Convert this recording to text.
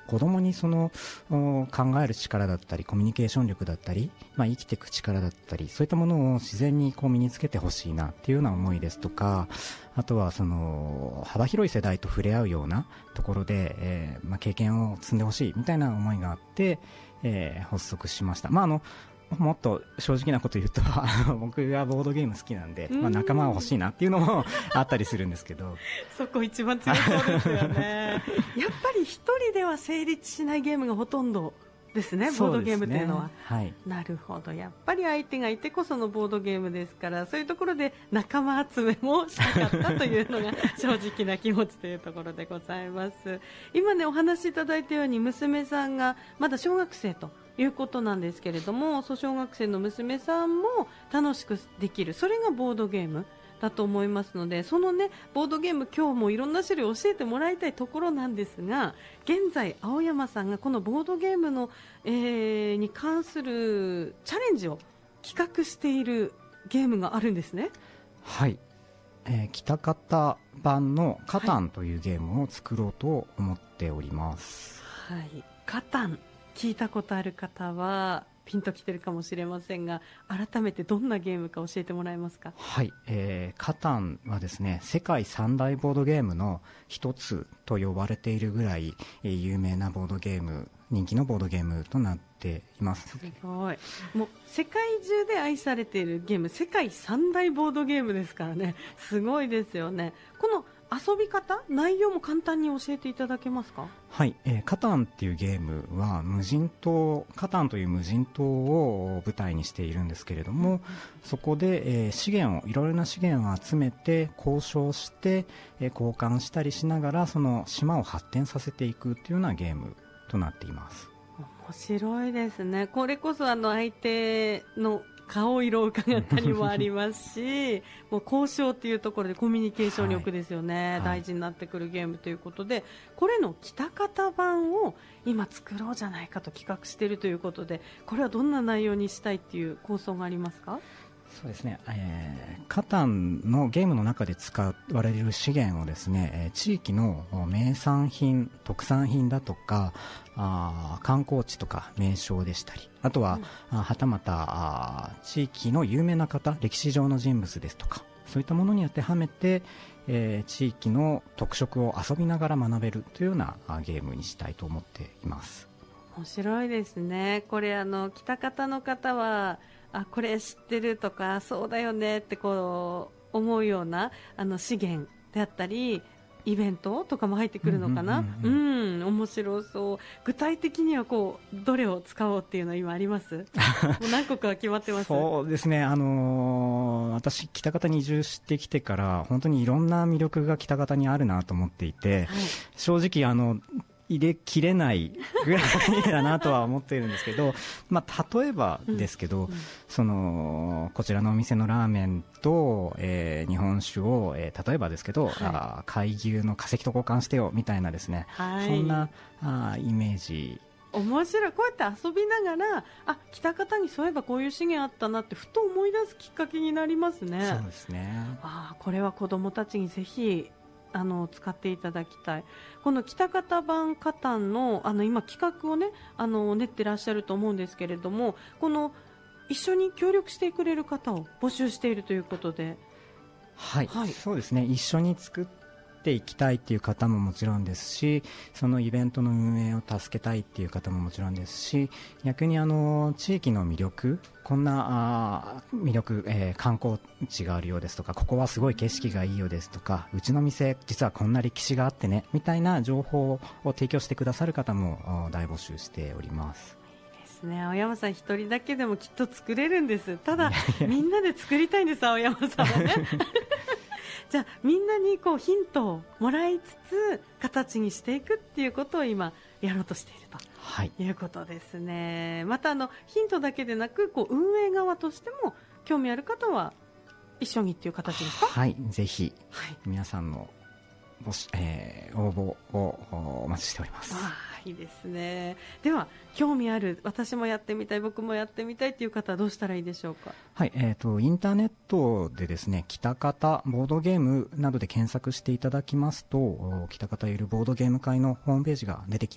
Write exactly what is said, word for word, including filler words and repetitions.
子供にその考える力だったりコミュニケーション力だったり、まあ、生きていく力だったりそういったものを自然にこう身につけてほしいなっていうような思いですとか、あとはその幅広い世代と触れ合うようなところで、えーまあ、経験を積んでほしいみたいな思いがあって、えー、発足しました。まああのもっと正直なこと言うと僕がボードゲーム好きなんで、まあ、仲間が欲しいなっていうのもあったりするんですけどそこ一番強そうですよねやっぱり一人では成立しないゲームがほとんどですね、ボードゲームっていうのは。 はい、 なるほど、やっぱり相手がいてこそのボードゲームですから、そういうところで仲間集めもしたかったというのが正直な気持ちというところでございます。今ねお話しいただいたように娘さんがまだ小学生ということなんですけれども、そう小学生の娘さんも楽しくできる、それがボードゲームだと思いますので、そのねボードゲーム今日もいろんな種類教えてもらいたいところなんですが、現在青山さんがこのボードゲームの、えー、に関するチャレンジを企画しているゲームがあるんですね。 はい、えー、北方版のカタンというゲームを作ろうと思っております。 はい、はい、カタン聞いたことある方はピンときてるかもしれませんが、改めてどんなゲームか教えてもらえますか。 はい、えー、カタンはですね、世界三大ボードゲームの一つと呼ばれているぐらい、えー、有名なボードゲーム、人気のボードゲームとなっています。 すごい、もう世界中で愛されているゲーム、世界三大ボードゲームですからね、すごいですよね。この遊び方、内容も簡単に教えていただけますか。 はい、えー、カタンっていうゲームは無人島、カタンという無人島を舞台にしているんですけれども、うん、そこで、えー、資源をいろいろな資源を集めて交渉して、えー、交換したりしながらその島を発展させていくというようなゲームとなっています。 面白いですね。これこそあの相手の顔色を伺ったりもありますしもう交渉というところでコミュニケーション力ですよね、はい、大事になってくるゲームということで、これの北方版を今作ろうじゃないかと企画しているということで、これはどんな内容にしたいっていう構想がありますか。 そうですね、えー、カタンのゲームの中で使われる資源をですね、地域の名産品、特産品だとかあ観光地とか名称でしたり、あとは、うん、はたまた地域の有名な方、歴史上の人物ですとか、そういったものに当てはめて、えー、地域の特色を遊びながら学べるというようなゲームにしたいと思っています。 面白いですね。これあの北方の方はあこれ知ってるとかそうだよねってこう思うようなあの資源であったりイベントとかも入ってくるのかな。うん、うん、面白そう。具体的にはこうどれを使おうっていうのは今ありますもう何個か決まってますそうですね、あのー、私北方に移住してきてから本当にいろんな魅力が北方にあるなと思っていて、はい、正直あの入れきれないぐらいだなとは思っているんですけど、まあ、例えばですけど、うんうん、そのこちらのお店のラーメンと、えー、日本酒を、えー、例えばですけど、はい、あ海牛の化石と交換してよみたいなですね、はい、そんなあイメージ。 面白い。こうやって遊びながらあ北方にそういえばこういう資源あったなってふと思い出すきっかけになりますね。 そうですね。 あこれは子どもたちにぜひあの使っていただきたい。この北方版カタンの、あの今企画をねあの練ってらっしゃると思うんですけれども、この一緒に協力してくれる方を募集しているということで、 はい、はい、そうですね、一緒に作っていきたいっていう方ももちろんですし、そのイベントの運営を助けたいっていう方ももちろんですし、逆にあの地域の魅力、こんなあ魅力、えー、観光地があるようですとか、ここはすごい景色がいいようですとか、うちの店実はこんな歴史があってねみたいな情報を提供してくださる方も大募集しております。 ね、青山さん一人だけでもきっと作れるんです。ただみんなで作りたいんです、青山さんはねじゃあみんなにこうヒントをもらいつつ形にしていくっていうことを今やろうとしていると、はい、いうことですね。またあのヒントだけでなくこう運営側としても興味ある方は一緒にっていう形ですか。 はい、ぜひ、はい、皆さんのごし、えー、応募をお待ちしております。 あいいですね。では興味ある、私もやってみたい、僕もやってみたいという方はどうしたらいいでしょうか。 はい、えーと、インターネットでですね、北方ボードゲームなどで検索していただきますと、北方ゆるボードゲーム会のホームページが出てきます。